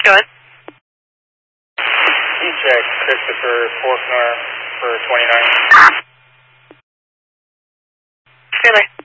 Go ahead. C-check Christopher Faulkner for 29. Stand by.